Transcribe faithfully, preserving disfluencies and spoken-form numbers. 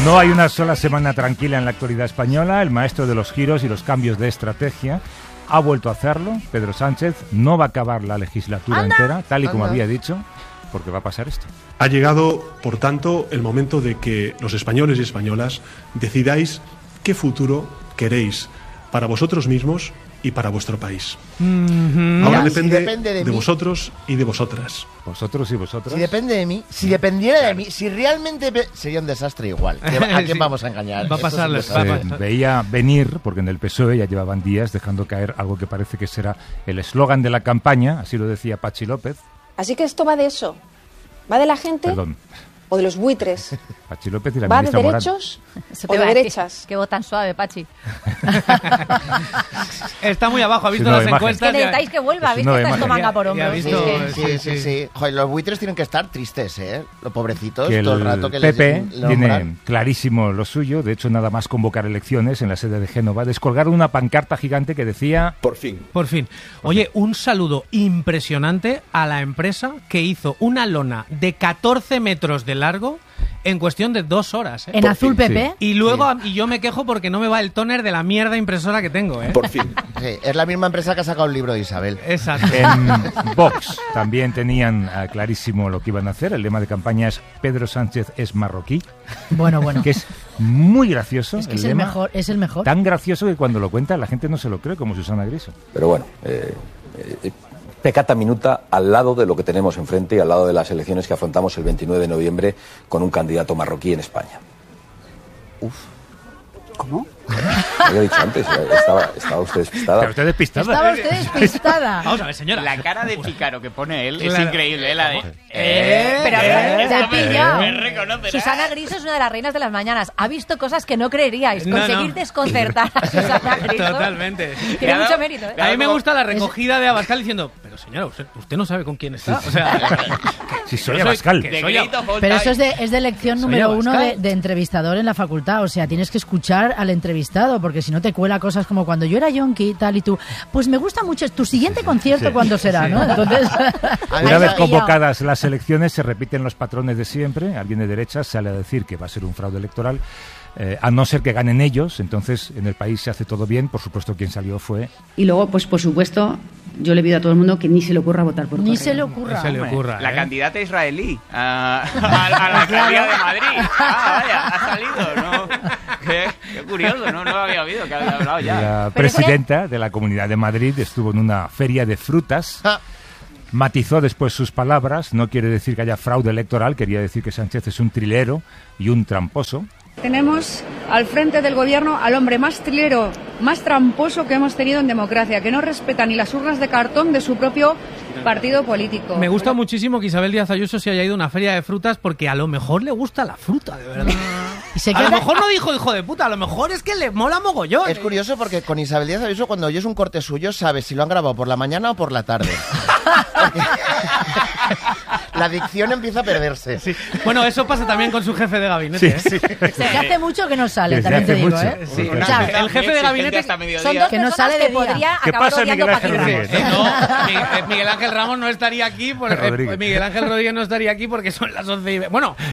No hay una sola semana tranquila en la actualidad española. El maestro de los giros y los cambios de estrategia ha vuelto a hacerlo. Pedro Sánchez no va a acabar la legislatura ¡Anda! entera, tal y como ¡Anda! había dicho, porque va a pasar esto. Ha llegado, por tanto, el momento de que los españoles y españolas decidáis qué futuro queréis para vosotros mismos y para vuestro país. Mm-hmm. Ahora depende, si depende de, de vosotros y de vosotras. Vosotros y vosotras. Si depende de mí, si dependiera claro. de mí, si realmente pe- sería un desastre igual. ¿A quién sí. vamos a engañar? Va a pasarles. Es eh, veía venir, porque en el P S O E ya llevaban días dejando caer algo que parece que será el eslogan de la campaña, así lo decía Patxi López. Así que esto va de eso. Va de la gente. Perdón. O de los buitres. Pachi López y la ¿Va de ministra derechos o de derechas? Qué voz tan suave, Pachi. Está muy abajo, ha visto sí, no, las imagen. encuestas. Que necesitáis que vuelva, ¿viste? No, Está esto manga por hombros. Sí, sí, sí, sí, sí. Joder, los buitres tienen que estar tristes, ¿eh? Los pobrecitos, que todo el rato que P P les tiene clarísimo lo suyo. De hecho, nada más convocar elecciones en la sede de Génova, descolgaron una pancarta gigante que decía... Por fin. Por fin. Oye, un saludo impresionante a la empresa que hizo una lona de catorce metros de largo en cuestión de dos horas. ¿eh? En Por azul fin. P P. Sí. Y luego sí. y yo me quejo porque no me va el tóner de la mierda impresora que tengo. ¿eh? Por fin. Sí, es la misma empresa que ha sacado el libro de Isabel. Exacto. En Vox también tenían uh, clarísimo lo que iban a hacer. El lema de campaña es Pedro Sánchez es marroquí. Bueno, bueno. Que es muy gracioso. Es que el es lema, el mejor, es el mejor. Tan gracioso que cuando lo cuenta la gente no se lo cree, como Susana Griso. Pero bueno, eh, eh, peccata minuta al lado de lo que tenemos enfrente y al lado de las elecciones que afrontamos el veintinueve de noviembre con un candidato marroquí en España. Uf. ¿Cómo? Lo había dicho antes, estaba, estaba usted despistada. Pero usted despistada. Estaba usted despistada. Vamos a ver, señora. La cara de pícaro que pone él claro. es increíble. La de... Eh, eh, pero eh, te ha pillado. Eh, Susana Griso es una de las reinas de las mañanas. Ha visto cosas que no creeríais. No, Conseguir no. desconcertar a Susana Griso. Totalmente. Tiene mucho mérito. ¿eh? A mí me gusta la recogida de Abascal diciendo, pero señora, usted, usted no sabe con quién está. O sea, si soy Abascal. Que soy Abascal. Pero eso es de, es de lección Soy número Abascal. uno de, de entrevistador en la facultad. O sea, tienes que escuchar al entrevistado, porque si no te cuela cosas como cuando yo era yonki y tal, y tú, pues me gusta mucho, tu siguiente concierto Sí. cuándo será, ¿no? Entonces, una vez convocadas las elecciones se repiten los patrones de siempre. Alguien de derecha sale a decir que va a ser un fraude electoral, eh, a no ser que ganen ellos. Entonces en el país se hace todo bien. Por supuesto quien salió fue... Y luego, pues por supuesto, yo le pido a todo el mundo que ni se le ocurra votar por ni correo. se le ocurra. se le ocurra La ¿eh? candidata israelí a, a, a la alcaldía de Madrid. Ah, vaya, ha salido, ¿no? Qué, qué curioso, ¿no? No lo había oído, que había hablado ya. La presidenta de la Comunidad de Madrid estuvo en una feria de frutas. Ah. Matizó después sus palabras. No quiere decir que haya fraude electoral, quería decir que Sánchez es un trilero y un tramposo. Tenemos al frente del gobierno al hombre más trilero, más tramposo que hemos tenido en democracia, que no respeta ni las urnas de cartón de su propio partido político. Me gusta muchísimo que Isabel Díaz Ayuso se haya ido a una feria de frutas porque a lo mejor le gusta la fruta, de verdad. Y se A queda... lo mejor no dijo hijo de puta, a lo mejor es que le mola mogollón. Es curioso porque con Isabel Díaz Ayuso, cuando oyes un corte suyo, sabes si lo han grabado por la mañana o por la tarde. La dicción empieza a perderse. Sí. Bueno, eso pasa también con su jefe de gabinete. Sí, ¿eh? sí. Se hace mucho que no sale, Desde también te hace digo, mucho. ¿eh? Sí. Una O sea, cosa el jefe muy de gabinete exigente hasta Son mediodía. dos Que no personas sale de que día. podría ¿Qué acabar pasa, odiando Miguel Ángel Paquirra. Rodríguez? Eh, no, Miguel, eh, Miguel Ángel Ramos no estaría aquí, por, eh, Rodríguez. Miguel Ángel Rodríguez no estaría aquí porque son las once y ve- Bueno,